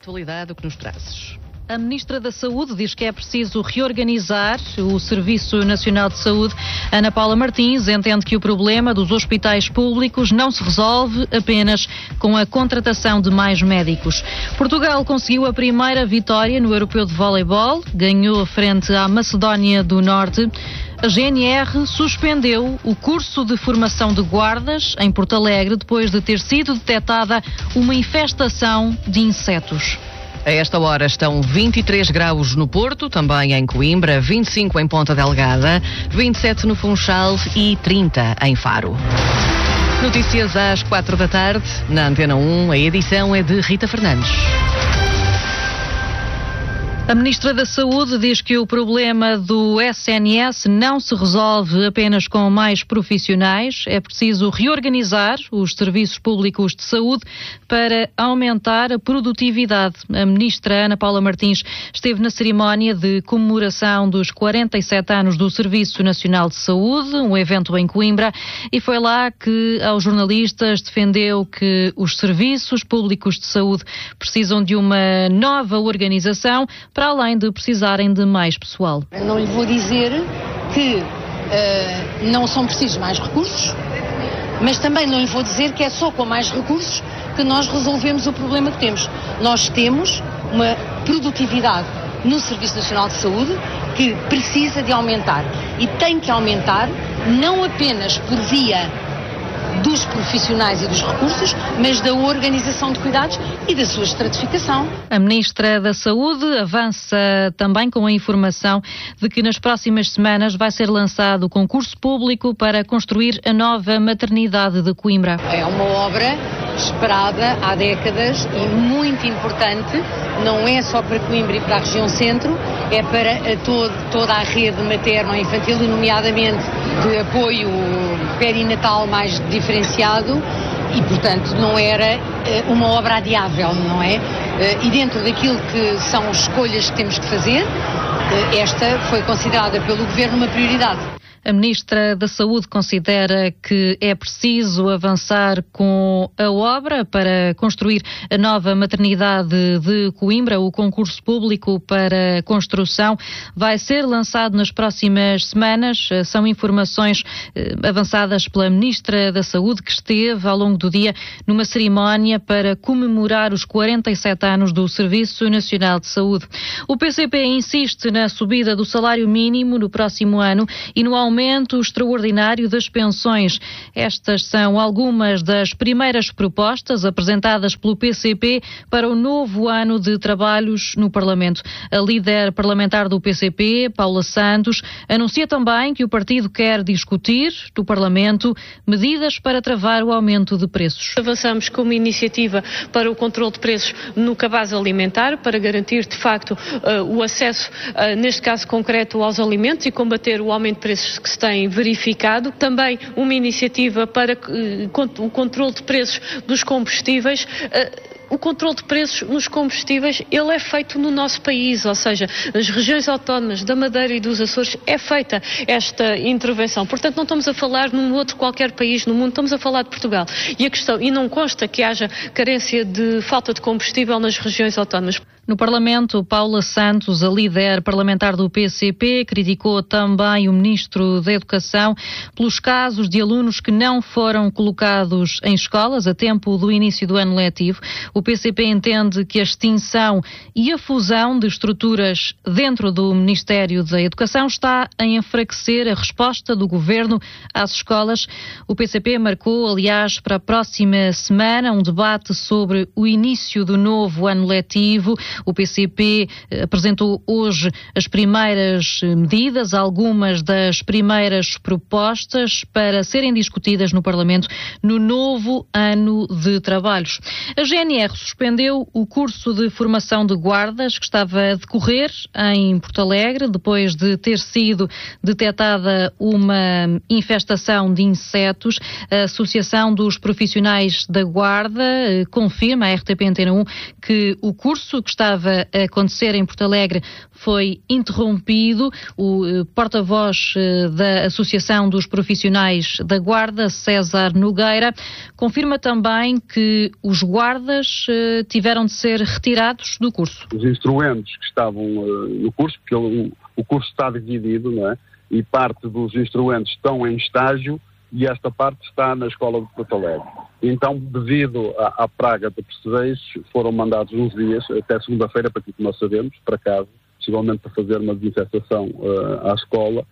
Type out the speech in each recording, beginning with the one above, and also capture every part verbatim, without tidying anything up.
Atualidade, o que nos trazes? A Ministra da Saúde diz que é preciso reorganizar o Serviço Nacional de Saúde. Ana Paula Martins entende que o problema dos hospitais públicos não se resolve apenas com a contratação de mais médicos. Portugal conseguiu a primeira vitória no Europeu de Voleibol, ganhou frente à Macedónia do Norte. A G N R suspendeu o curso de formação de guardas em Porto Alegre depois de ter sido detectada uma infestação de insetos. A esta hora estão vinte e três graus no Porto, também em Coimbra, vinte e cinco em Ponta Delgada, vinte e sete no Funchal e trinta em Faro. Notícias às quatro da tarde, na Antena um, a edição é de Rita Fernandes. A Ministra da Saúde diz que o problema do S N S não se resolve apenas com mais profissionais. É preciso reorganizar os serviços públicos de saúde para aumentar a produtividade. A Ministra Ana Paula Martins esteve na cerimónia de comemoração dos quarenta e sete anos do Serviço Nacional de Saúde, um evento em Coimbra, e foi lá que aos jornalistas defendeu que os serviços públicos de saúde precisam de uma nova organização, para além de precisarem de mais pessoal. Não lhe vou dizer que uh, não são precisos mais recursos, mas também não lhe vou dizer que é só com mais recursos que nós resolvemos o problema que temos. Nós temos uma produtividade no Serviço Nacional de Saúde que precisa de aumentar. E tem que aumentar não apenas por via dos profissionais e dos recursos, mas da organização de cuidados e da sua estratificação. A Ministra da Saúde avança também com a informação de que nas próximas semanas vai ser lançado o concurso público para construir a nova maternidade de Coimbra. É uma obra esperada há décadas e muito importante, não é só para Coimbra e para a região centro, é para a todo, toda a rede materno-infantil, nomeadamente de apoio perinatal mais diferenciado, e portanto não era uh, uma obra adiável, não é? Uh, e dentro daquilo que são escolhas que temos que fazer, uh, esta foi considerada pelo Governo uma prioridade. A Ministra da Saúde considera que é preciso avançar com a obra para construir a nova maternidade de Coimbra. O concurso público para construção vai ser lançado nas próximas semanas. São informações eh, avançadas pela Ministra da Saúde, que esteve ao longo do dia numa cerimónia para comemorar os quarenta e sete anos do Serviço Nacional de Saúde. O P C P insiste na subida do salário mínimo no próximo ano e no aumento aumento extraordinário das pensões. Estas são algumas das primeiras propostas apresentadas pelo P C P para o novo ano de trabalhos no Parlamento. A líder parlamentar do P C P, Paula Santos, anuncia também que o partido quer discutir no Parlamento medidas para travar o aumento de preços. Avançamos com uma iniciativa para o controle de preços no cabaz alimentar, para garantir de facto uh, o acesso, uh, neste caso concreto, aos alimentos e combater o aumento de preços que se tem verificado. Também uma iniciativa para uh, o controle de preços dos combustíveis. Uh, O controle de preços nos combustíveis, ele é feito no nosso país, ou seja, nas regiões autónomas da Madeira e dos Açores é feita esta intervenção. Portanto, não estamos a falar num outro qualquer país no mundo, estamos a falar de Portugal. E a questão, e não consta que haja carência de falta de combustível nas regiões autónomas. No Parlamento, Paula Santos, a líder parlamentar do P C P, criticou também o Ministro da Educação pelos casos de alunos que não foram colocados em escolas a tempo do início do ano letivo. O P C P entende que a extinção e a fusão de estruturas dentro do Ministério da Educação está a enfraquecer a resposta do Governo às escolas. O P C P marcou, aliás, para a próxima semana um debate sobre o início do novo ano letivo. O P C P apresentou hoje as primeiras medidas, algumas das primeiras propostas para serem discutidas no Parlamento no novo ano de trabalhos. A G N R suspendeu o curso de formação de guardas que estava a decorrer em Porto Alegre, depois de ter sido detectada uma infestação de insetos. A Associação dos Profissionais da Guarda confirma à R T P Antena um que o curso que está estava a acontecer em Porto Alegre foi interrompido. O eh, porta-voz eh, da Associação dos Profissionais da Guarda, César Nogueira, confirma também que os guardas eh, tiveram de ser retirados do curso. Os instrumentos que estavam uh, no curso, porque o, o curso está dividido, não é? E parte dos instrumentos estão em estágio e esta parte está na Escola de Porto Alegre. Então, devido à, à praga de percevejos, foram mandados uns dias, até segunda-feira, para aquilo que nós sabemos, para casa, possivelmente para fazer uma desinfestação uh, à escola,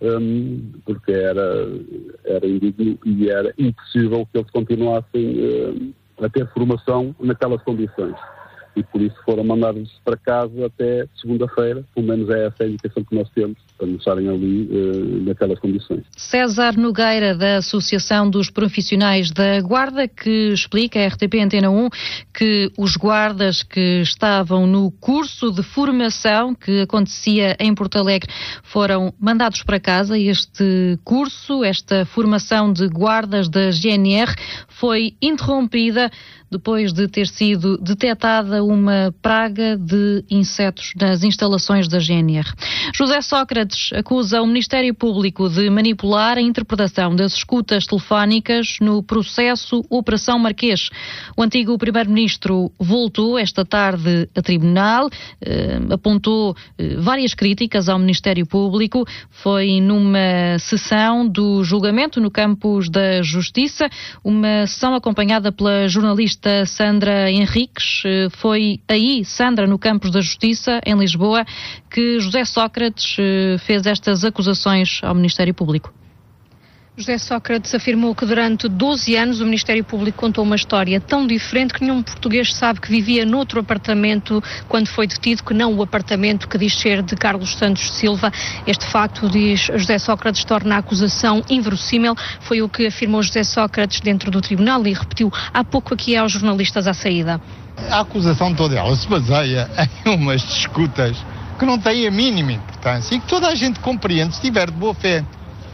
um, porque era, era indigno e era impossível que eles continuassem uh, a ter formação naquelas condições. E por isso foram mandados para casa até segunda-feira, pelo menos é essa a indicação que nós temos, para não estarem ali uh, naquelas condições. César Nogueira, da Associação dos Profissionais da Guarda, que explica à R T P Antena um que os guardas que estavam no curso de formação que acontecia em Porto Alegre foram mandados para casa. Este curso, esta formação de guardas da G N R foi interrompida depois de ter sido detectada uma praga de insetos nas instalações da G N R. José Sócrates acusa o Ministério Público de manipular a interpretação das escutas telefónicas no processo Operação Marquês. O antigo Primeiro-Ministro voltou esta tarde a tribunal, eh, apontou eh, várias críticas ao Ministério Público. Foi numa sessão do julgamento no Campos da Justiça, uma sessão acompanhada pela jornalista Sandra Henriques. Foi aí, Sandra, no Campos da Justiça, em Lisboa, que José Sócrates fez estas acusações ao Ministério Público. José Sócrates afirmou que durante doze anos o Ministério Público contou uma história tão diferente que nenhum português sabe que vivia noutro apartamento quando foi detido, que não o apartamento que diz ser de Carlos Santos Silva. Este facto, diz José Sócrates, torna a acusação inverossímil. Foi o que afirmou José Sócrates dentro do tribunal e repetiu há pouco aqui aos jornalistas à saída. A acusação toda ela se baseia em umas escutas que não têm a mínima importância e que toda a gente compreende se tiver de boa fé.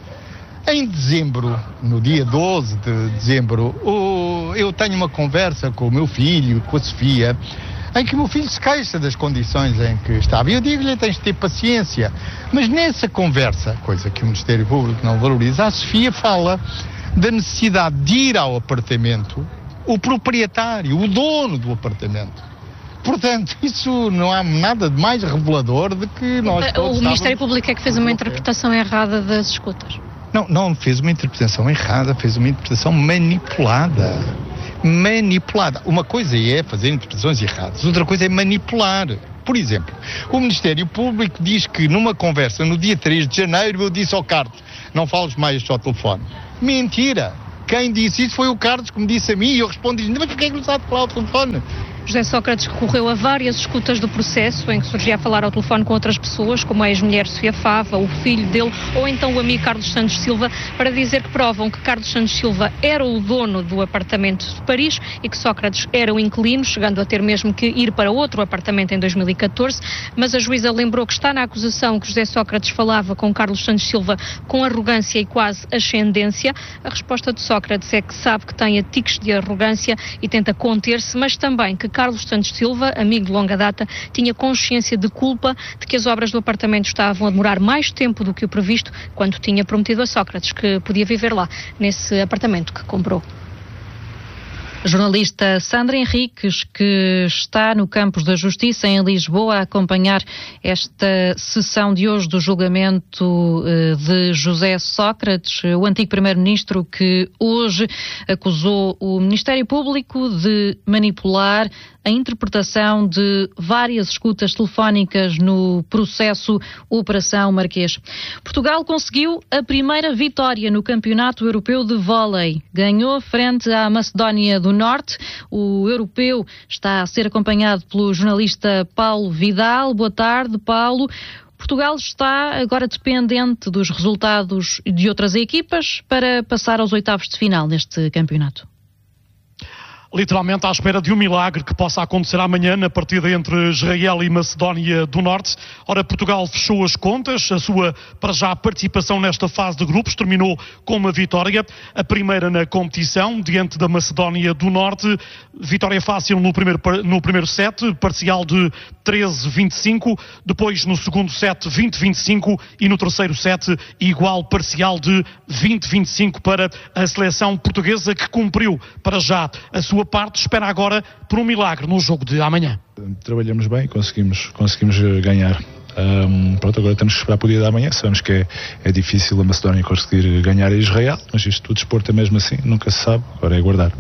Em dezembro, no dia doze de dezembro, eu tenho uma conversa com o meu filho, com a Sofia, em que o meu filho se queixa das condições em que estava. E eu digo-lhe, tens de ter paciência. Mas nessa conversa, coisa que o Ministério Público não valoriza, a Sofia fala da necessidade de ir ao apartamento o proprietário, o dono do apartamento. Portanto, isso não há nada de mais revelador de que nós todos O Ministério Público é que fez uma interpretação errada das escutas. Não, não fez uma interpretação errada, fez uma interpretação manipulada. Manipulada. Uma coisa é fazer interpretações erradas, outra coisa é manipular. Por exemplo, o Ministério Público diz que numa conversa no dia três de janeiro eu disse ao Carlos, não fales mais ao telefone. Mentira! Quem disse isso foi o Carlos que me disse a mim e eu respondi-lhe, mas porquê é que não sabe falar ao telefone? José Sócrates recorreu a várias escutas do processo em que surgia a falar ao telefone com outras pessoas, como a ex-mulher Sofia Fava, o filho dele ou então o amigo Carlos Santos Silva, para dizer que provam que Carlos Santos Silva era o dono do apartamento de Paris e que Sócrates era o inquilino, chegando a ter mesmo que ir para outro apartamento em dois mil e catorze, mas a juíza lembrou que está na acusação que José Sócrates falava com Carlos Santos Silva com arrogância e quase ascendência. A resposta de Sócrates é que sabe que tem tiques de arrogância e tenta conter-se, mas também que Carlos Santos Silva, amigo de longa data, tinha consciência de culpa de que as obras do apartamento estavam a demorar mais tempo do que o previsto, quando tinha prometido a Sócrates que podia viver lá, nesse apartamento que comprou. A jornalista Sandra Henriques, que está no Campos da Justiça em Lisboa a acompanhar esta sessão de hoje do julgamento de José Sócrates, o antigo primeiro-ministro que hoje acusou o Ministério Público de manipular a interpretação de várias escutas telefónicas no processo Operação Marquês. Portugal conseguiu a primeira vitória no Campeonato Europeu de Vôlei. Ganhou frente à Macedónia do Norte. O europeu está a ser acompanhado pelo jornalista Paulo Vidal. Boa tarde, Paulo. Portugal está agora dependente dos resultados de outras equipas para passar aos oitavos de final neste campeonato. literalmente à espera de um milagre que possa acontecer amanhã na partida entre Israel e Macedónia do Norte. Ora, Portugal fechou as contas, a sua, para já, participação nesta fase de grupos terminou com uma vitória, a primeira na competição, diante da Macedónia do Norte, vitória fácil no primeiro, no primeiro set, parcial de treze a vinte e cinco, depois no segundo set vinte a vinte e cinco e no terceiro set igual parcial de vinte a vinte e cinco para a seleção portuguesa, que cumpriu para já a sua parte, espera agora por um milagre no jogo de amanhã. Trabalhamos bem, conseguimos, conseguimos ganhar. Um, pronto, agora temos que esperar para o dia de amanhã. Sabemos que é, é difícil a Macedónia conseguir ganhar a Israel, mas isto, o desporto é mesmo assim, nunca se sabe, agora é aguardar.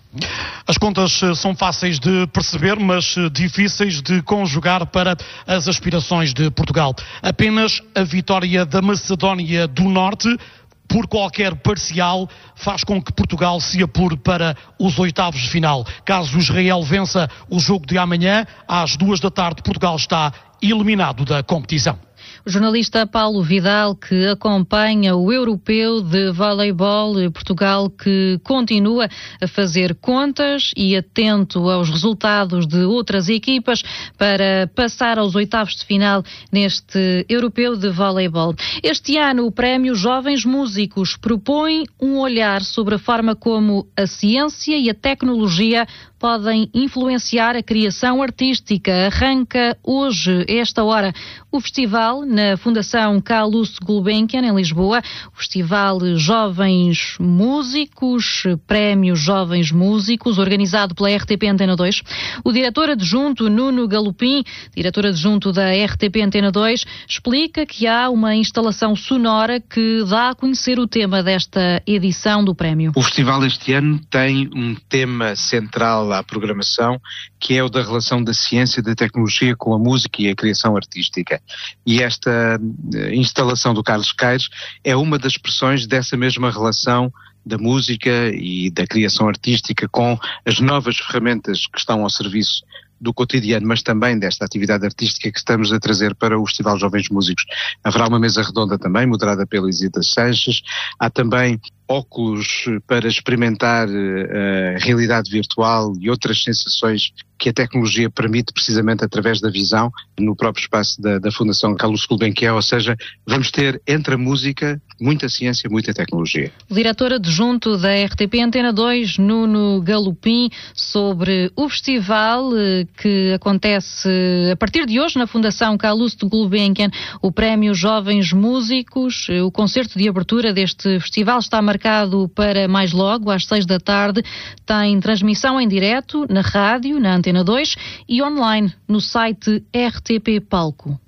As contas são fáceis de perceber, mas difíceis de conjugar para as aspirações de Portugal. Apenas a vitória da Macedónia do Norte, por qualquer parcial, faz com que Portugal se apure para os oitavos de final. Caso Israel vença o jogo de amanhã, às duas da tarde, Portugal está eliminado da competição. O jornalista Paulo Vidal, que acompanha o europeu de voleibol, Portugal, que continua a fazer contas e atento aos resultados de outras equipas para passar aos oitavos de final neste europeu de voleibol. Este ano o Prémio Jovens Músicos propõe um olhar sobre a forma como a ciência e a tecnologia podem influenciar a criação artística. Arranca hoje, esta hora, o festival na Fundação Carlos Gulbenkian, em Lisboa. O Festival Jovens Músicos, Prémio Jovens Músicos, organizado pela R T P Antena dois. O diretor adjunto Nuno Galopim, diretor adjunto da R T P Antena dois, explica que há uma instalação sonora que dá a conhecer o tema desta edição do prémio. O festival este ano tem um tema central à programação, que é o da relação da ciência e da tecnologia com a música e a criação artística. E esta instalação do Carlos Queires é uma das expressões dessa mesma relação da música e da criação artística com as novas ferramentas que estão ao serviço do cotidiano, mas também desta atividade artística que estamos a trazer para o Festival Jovens Músicos. Haverá uma mesa redonda também, moderada pela Isita Sanches. Há também óculos para experimentar a realidade virtual e outras sensações que a tecnologia permite precisamente através da visão no próprio espaço da, da Fundação Carlos Gulbenkian, ou seja, vamos ter entre a música muita ciência, muita tecnologia. O diretor adjunto da R T P Antena dois, Nuno Galopim, sobre o festival que acontece a partir de hoje na Fundação Carlos Gulbenkian, o Prémio Jovens Músicos. O concerto de abertura deste festival está marcado para mais logo, às seis da tarde. Tem transmissão em direto na rádio, na Antena dois e online no site R T P Palco.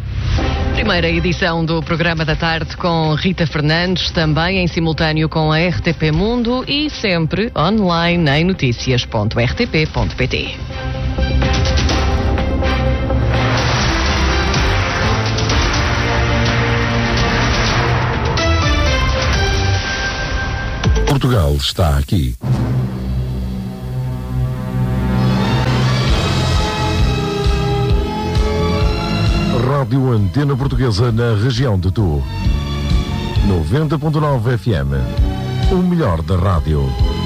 Primeira edição do Programa da Tarde com Rita Fernandes, também em simultâneo com a R T P Mundo e sempre online em notícias ponto r t p ponto p t. Portugal está aqui. Rádio Antena Portuguesa na região de Tu. noventa ponto nove F M. O melhor da rádio.